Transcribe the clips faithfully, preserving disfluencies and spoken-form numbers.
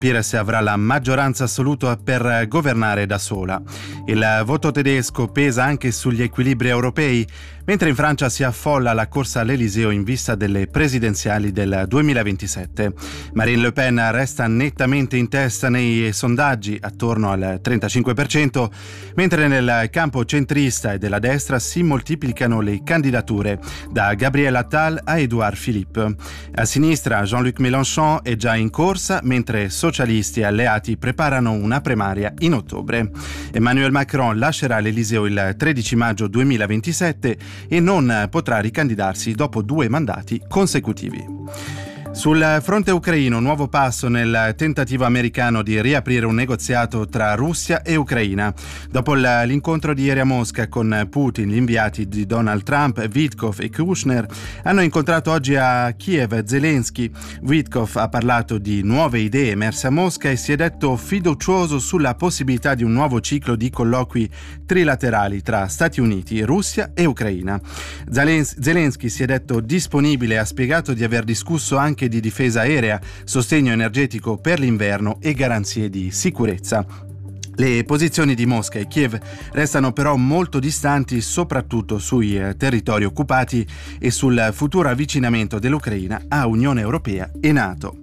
Pires avrà la maggioranza assoluta per governare da sola. Il voto tedesco pesa anche sugli equilibri europei, mentre in Francia si affolla la corsa all'Eliseo in vista delle presidenziali del duemilaventisette. Marine Le Pen resta nettamente in testa nei sondaggi, attorno al trentacinque per cento, mentre nel campo centrista e della destra si moltiplicano le candidature, da Gabriel Attal a Édouard Philippe. A sinistra Jean-Luc Mélenchon è già in corsa, mentre socialisti e alleati preparano una primaria in ottobre. Emmanuel Macron lascerà l'Eliseo il tredici maggio duemilaventisette e non potrà ricandidarsi dopo due mandati consecutivi. Sul fronte ucraino, nuovo passo nel tentativo americano di riaprire un negoziato tra Russia e Ucraina. Dopo l'incontro di ieri a Mosca con Putin, gli inviati di Donald Trump, Witkoff e Kushner, hanno incontrato oggi a Kiev Zelensky. Witkoff ha parlato di nuove idee emerse a Mosca e si è detto fiducioso sulla possibilità di un nuovo ciclo di colloqui trilaterali tra Stati Uniti, Russia e Ucraina. Zelensky si è detto disponibile e ha spiegato di aver discusso anche di difesa aerea, sostegno energetico per l'inverno e garanzie di sicurezza. Le posizioni di Mosca e Kiev restano però molto distanti, soprattutto sui eh, territori occupati e sul futuro avvicinamento dell'Ucraina a Unione Europea e NATO.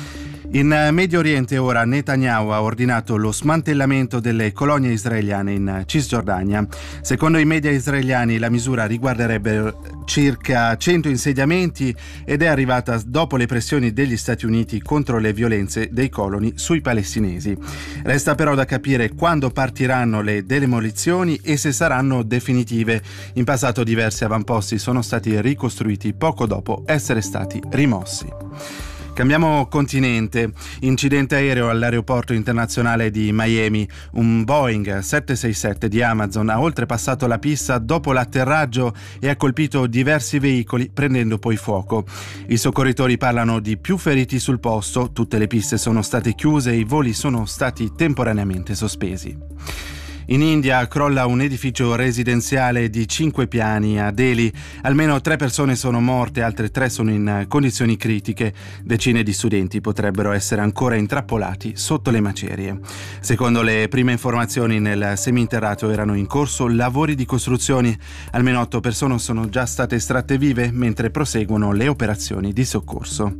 In Medio Oriente ora Netanyahu ha ordinato lo smantellamento delle colonie israeliane in Cisgiordania. Secondo i media israeliani la misura riguarderebbe circa cento insediamenti ed è arrivata dopo le pressioni degli Stati Uniti contro le violenze dei coloni sui palestinesi. Resta però da capire quando partiranno le demolizioni e se saranno definitive. In passato diversi avamposti sono stati ricostruiti poco dopo essere stati rimossi. Cambiamo continente. Incidente aereo all'aeroporto internazionale di Miami. Un Boeing sette sei sette di Amazon ha oltrepassato la pista dopo l'atterraggio e ha colpito diversi veicoli, prendendo poi fuoco. I soccorritori parlano di più feriti sul posto, tutte le piste sono state chiuse e i voli sono stati temporaneamente sospesi. In India crolla un edificio residenziale di cinque piani a Delhi. Almeno tre persone sono morte, altre tre sono in condizioni critiche. Decine di studenti potrebbero essere ancora intrappolati sotto le macerie. Secondo le prime informazioni, nel seminterrato erano in corso lavori di costruzione. Almeno otto persone sono già state estratte vive, mentre proseguono le operazioni di soccorso.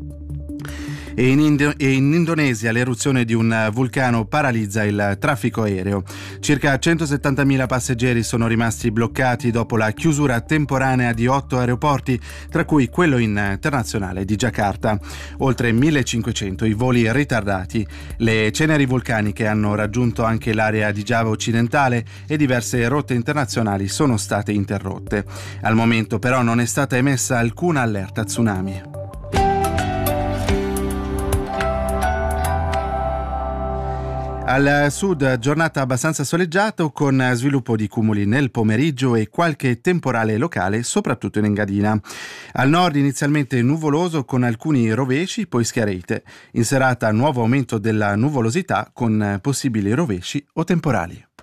E in, Indo- e in Indonesia l'eruzione di un vulcano paralizza il traffico aereo. Circa centosettantamila passeggeri sono rimasti bloccati dopo la chiusura temporanea di otto aeroporti, tra cui quello internazionale di Giacarta. Oltre millecinquecento i voli ritardati. Le ceneri vulcaniche hanno raggiunto anche l'area di Giava occidentale e diverse rotte internazionali sono state interrotte. Al momento però non è stata emessa alcuna allerta tsunami. Al sud giornata abbastanza soleggiata con sviluppo di cumuli nel pomeriggio e qualche temporale locale, soprattutto in Engadina. Al nord inizialmente nuvoloso con alcuni rovesci, poi schiarite. In serata nuovo aumento della nuvolosità con possibili rovesci o temporali.